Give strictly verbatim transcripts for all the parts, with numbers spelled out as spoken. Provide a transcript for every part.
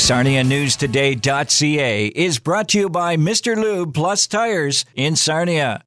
Sarnia News Today dot C A is brought to you by Mister Lube Plus Tires in Sarnia.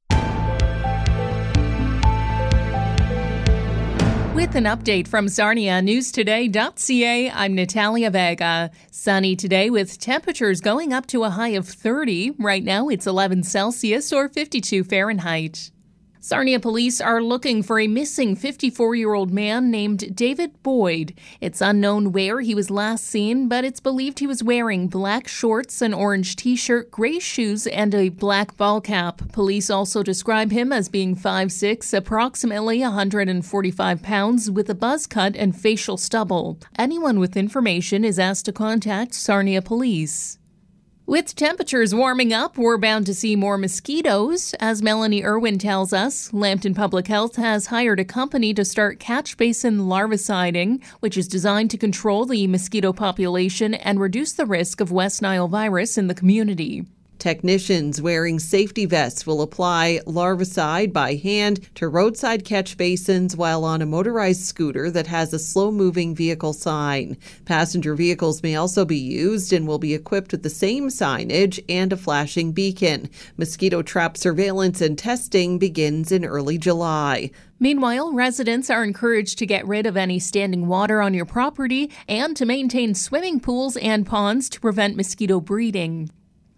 With an update from Sarnia News Today dot C A, I'm Natalia Vega. Sunny today with temperatures going up to a high of thirty. Right now it's eleven Celsius or fifty-two Fahrenheit. Sarnia police are looking for a missing fifty-four-year-old man named David Boyd. It's unknown where he was last seen, but it's believed he was wearing black shorts, an orange t-shirt, gray shoes, and a black ball cap. Police also describe him as being five foot six, approximately one hundred forty-five pounds, with a buzz cut and facial stubble. Anyone with information is asked to contact Sarnia Police. With temperatures warming up, we're bound to see more mosquitoes. As Melanie Irwin tells us, Lambton Public Health has hired a company to start catch basin larviciding, which is designed to control the mosquito population and reduce the risk of West Nile virus in the community. Technicians wearing safety vests will apply larvicide by hand to roadside catch basins while on a motorized scooter that has a slow-moving vehicle sign. Passenger vehicles may also be used and will be equipped with the same signage and a flashing beacon. Mosquito trap surveillance and testing begins in early July. Meanwhile, residents are encouraged to get rid of any standing water on your property and to maintain swimming pools and ponds to prevent mosquito breeding.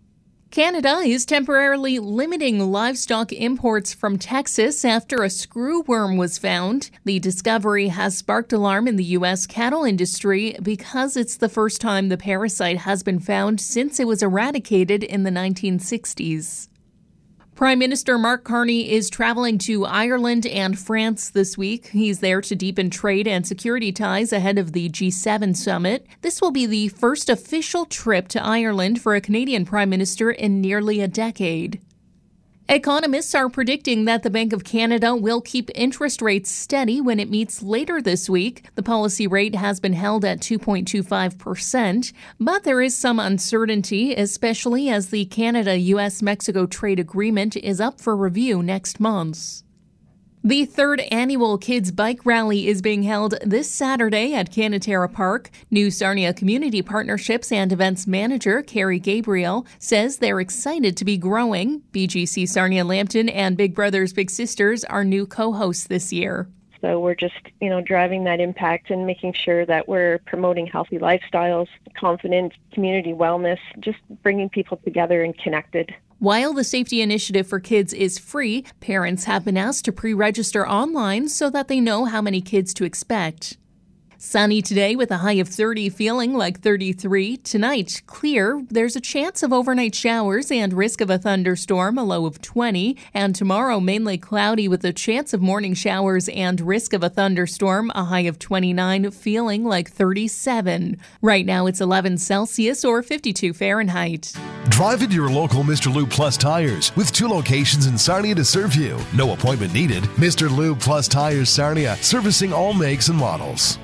Canada is temporarily limiting livestock imports from Texas after a screw worm was found. The discovery has sparked alarm in the U S cattle industry because it's the first time the parasite has been found since it was eradicated in the nineteen sixties. Prime Minister Mark Carney is traveling to Ireland and France this week. He's there to deepen trade and security ties ahead of the G seven summit. This will be the first official trip to Ireland for a Canadian Prime Minister in nearly a decade. Economists are predicting that the Bank of Canada will keep interest rates steady when it meets later this week. The policy rate has been held at two point two five percent, but there is some uncertainty, especially as the Canada-U S Mexico trade agreement is up for review next month. The third annual Kids Bike Rally is being held this Saturday at Canaterra Park. New Sarnia Community Partnerships and Events Manager Carrie Gabriel says they're excited to be growing. B G C Sarnia Lambton and Big Brothers Big Sisters are new co-hosts this year. So we're just, you know, driving that impact and making sure that we're promoting healthy lifestyles, confident community wellness, just bringing people together and connected. While the safety initiative for kids is free, parents have been asked to pre-register online so that they know how many kids to expect. Sunny today with a high of thirty, feeling like thirty-three. Tonight, clear. There's a chance of overnight showers and risk of a thunderstorm, a low of twenty. And tomorrow, mainly cloudy with a chance of morning showers and risk of a thunderstorm, a high of twenty-nine, feeling like thirty-seven. Right now, it's eleven Celsius or fifty-two Fahrenheit. Drive into your local Mister Lube Plus Tires with two locations in Sarnia to serve you. No appointment needed. Mister Lube Plus Tires Sarnia, servicing all makes and models.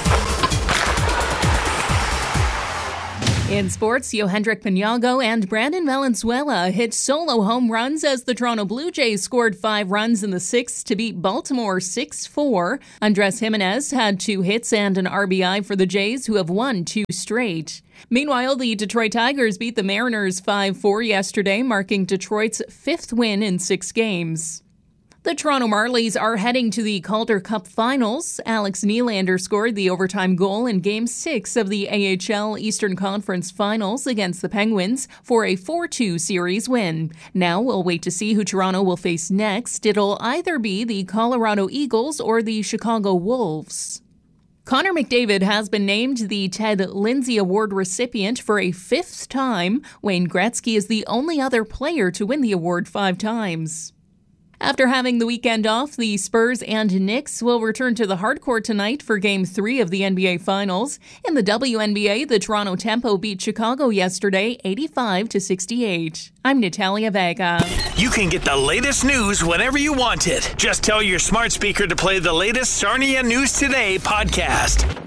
In sports, Yohendrick Pinago and Brandon Valenzuela hit solo home runs as the Toronto Blue Jays scored five runs in the sixth to beat Baltimore six four. Andres Jimenez had two hits and an R B I for the Jays, who have won two straight. Meanwhile, the Detroit Tigers beat the Mariners five four yesterday, marking Detroit's fifth win in six games. The Toronto Marlies are heading to the Calder Cup Finals. Alex Nylander scored the overtime goal in Game six of the A H L Eastern Conference Finals against the Penguins for a four two series win. Now we'll wait to see who Toronto will face next. It'll either be the Colorado Eagles or the Chicago Wolves. Connor McDavid has been named the Ted Lindsay Award recipient for a fifth time. Wayne Gretzky is the only other player to win the award five times. After having the weekend off, the Spurs and Knicks will return to the hardcourt tonight for Game three of the N B A Finals. In the W N B A, the Toronto Tempo beat Chicago yesterday, eighty-five to sixty-eight. I'm Natalia Vega. You can get the latest news whenever you want it. Just tell your smart speaker to play the latest Sarnia News Today podcast.